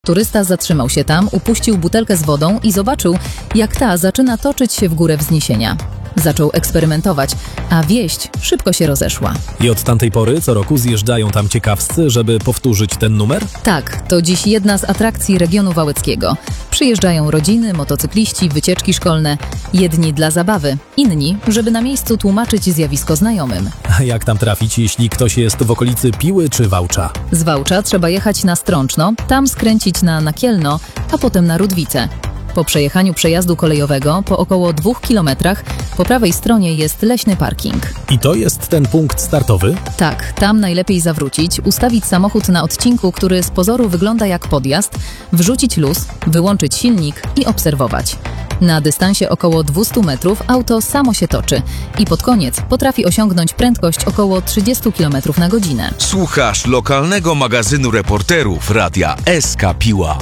Turysta zatrzymał się tam, upuścił butelkę z wodą i zobaczył, jak ta zaczyna toczyć się w górę wzniesienia. Zaczął eksperymentować, a wieść szybko się rozeszła. I od tamtej pory co roku zjeżdżają tam ciekawscy, żeby powtórzyć ten numer? Tak, to dziś jedna z atrakcji regionu wałeckiego. Przyjeżdżają rodziny, motocykliści, wycieczki szkolne. Jedni dla zabawy, inni, żeby na miejscu tłumaczyć zjawisko znajomym. A jak tam trafić, jeśli ktoś jest w okolicy Piły czy Wałcza? Z Wałcza trzeba jechać na Strączno, tam skręcić na Nakielno, a potem na Rudwice. Po przejechaniu przejazdu kolejowego, po około 2 kilometrach, po prawej stronie jest leśny parking. I to jest ten punkt startowy? Tak, tam najlepiej zawrócić, ustawić samochód na odcinku, który z pozoru wygląda jak podjazd, wrzucić luz, wyłączyć silnik i obserwować. Na dystansie około 200 metrów auto samo się toczy i pod koniec potrafi osiągnąć prędkość około 30 km na godzinę. Słuchasz lokalnego magazynu reporterów Radia SK Piła.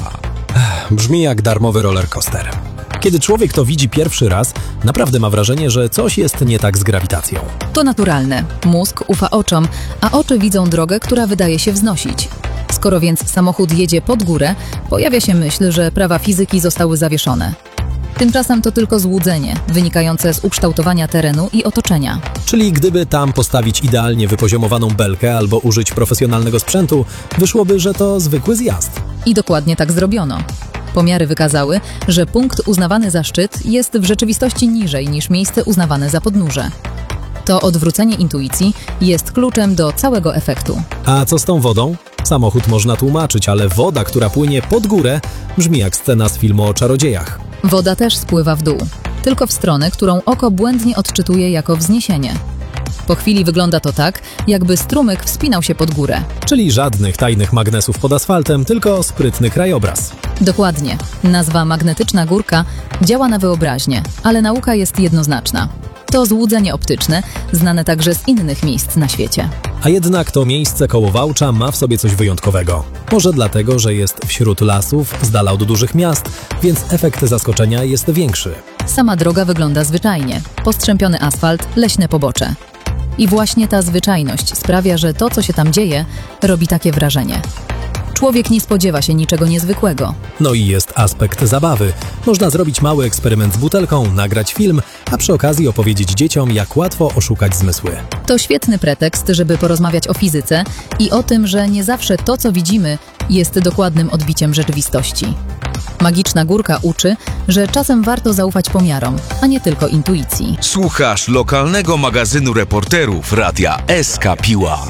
Brzmi jak darmowy rollercoaster. Kiedy człowiek to widzi pierwszy raz, naprawdę ma wrażenie, że coś jest nie tak z grawitacją. To naturalne. Mózg ufa oczom, a oczy widzą drogę, która wydaje się wznosić. Skoro więc samochód jedzie pod górę, pojawia się myśl, że prawa fizyki zostały zawieszone. Tymczasem to tylko złudzenie, wynikające z ukształtowania terenu i otoczenia. Czyli gdyby tam postawić idealnie wypoziomowaną belkę albo użyć profesjonalnego sprzętu, wyszłoby, że to zwykły zjazd. I dokładnie tak zrobiono. Pomiary wykazały, że punkt uznawany za szczyt jest w rzeczywistości niżej niż miejsce uznawane za podnóże. To odwrócenie intuicji jest kluczem do całego efektu. A co z tą wodą? Samochód można tłumaczyć, ale woda, która płynie pod górę, brzmi jak scena z filmu o czarodziejach. Woda też spływa w dół, tylko w stronę, którą oko błędnie odczytuje jako wzniesienie. Po chwili wygląda to tak, jakby strumyk wspinał się pod górę. Czyli żadnych tajnych magnesów pod asfaltem, tylko sprytny krajobraz. Dokładnie. Nazwa magnetyczna górka działa na wyobraźnię, ale nauka jest jednoznaczna. To złudzenie optyczne, znane także z innych miejsc na świecie. A jednak to miejsce koło Wałcza ma w sobie coś wyjątkowego. Może dlatego, że jest wśród lasów, z dala od dużych miast, więc efekt zaskoczenia jest większy. Sama droga wygląda zwyczajnie. Postrzępiony asfalt, leśne pobocze. I właśnie ta zwyczajność sprawia, że to, co się tam dzieje, robi takie wrażenie. Człowiek nie spodziewa się niczego niezwykłego. No i jest aspekt zabawy. Można zrobić mały eksperyment z butelką, nagrać film, a przy okazji opowiedzieć dzieciom, jak łatwo oszukać zmysły. To świetny pretekst, żeby porozmawiać o fizyce i o tym, że nie zawsze to, co widzimy, jest dokładnym odbiciem rzeczywistości. Magiczna górka uczy, że czasem warto zaufać pomiarom, a nie tylko intuicji. Słuchasz lokalnego magazynu reporterów Radia SK Piła.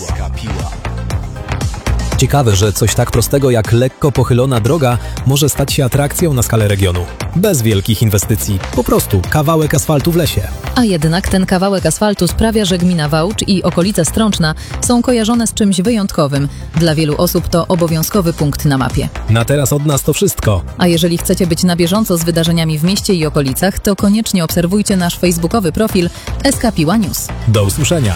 Ciekawe, że coś tak prostego jak lekko pochylona droga może stać się atrakcją na skalę regionu. Bez wielkich inwestycji, po prostu kawałek asfaltu w lesie. A jednak ten kawałek asfaltu sprawia, że gmina Wałcz i okolice Strączna są kojarzone z czymś wyjątkowym. Dla wielu osób to obowiązkowy punkt na mapie. Na teraz od nas to wszystko. A jeżeli chcecie być na bieżąco z wydarzeniami w mieście i okolicach, to koniecznie obserwujcie nasz facebookowy profil SK Piła News. Do usłyszenia.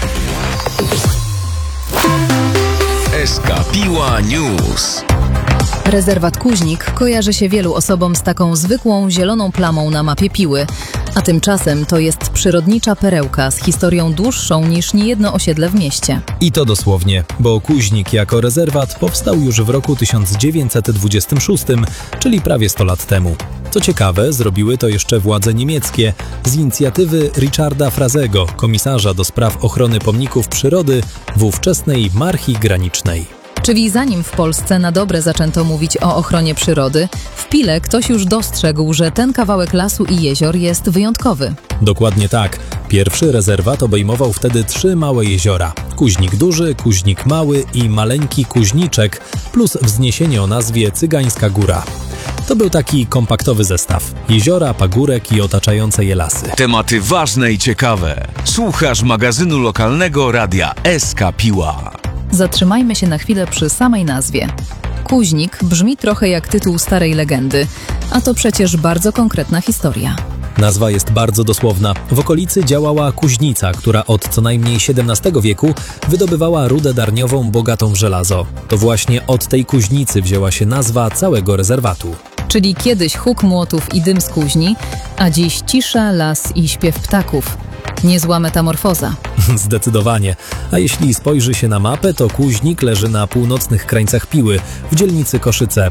SK Piła News. Rezerwat Kuźnik kojarzy się wielu osobom z taką zwykłą zieloną plamą na mapie Piły, a tymczasem to jest przyrodnicza perełka z historią dłuższą niż niejedno osiedle w mieście. I to dosłownie, bo Kuźnik jako rezerwat powstał już w roku 1926, czyli prawie 100 lat temu. Co ciekawe, zrobiły to jeszcze władze niemieckie z inicjatywy Richarda Frazego, komisarza do spraw ochrony pomników przyrody w ówczesnej Marchi Granicznej. Czyli zanim w Polsce na dobre zaczęto mówić o ochronie przyrody, w Pile ktoś już dostrzegł, że ten kawałek lasu i jezior jest wyjątkowy. Dokładnie tak. Pierwszy rezerwat obejmował wtedy 3 małe jeziora. Kuźnik Duży, Kuźnik Mały i Maleńki Kuźniczek, plus wzniesienie o nazwie Cygańska Góra. To był taki kompaktowy zestaw. Jeziora, pagórek i otaczające je lasy. Tematy ważne i ciekawe. Słuchasz magazynu lokalnego Radia SK Piła. Zatrzymajmy się na chwilę przy samej nazwie. Kuźnik brzmi trochę jak tytuł starej legendy, a to przecież bardzo konkretna historia. Nazwa jest bardzo dosłowna. W okolicy działała kuźnica, która od co najmniej XVII wieku wydobywała rudę darniową bogatą w żelazo. To właśnie od tej kuźnicy wzięła się nazwa całego rezerwatu. Czyli kiedyś huk młotów i dym z kuźni, a dziś cisza, las i śpiew ptaków. Niezła metamorfoza. Zdecydowanie. A jeśli spojrzy się na mapę, to Kuźnik leży na północnych krańcach Piły, w dzielnicy Koszyce,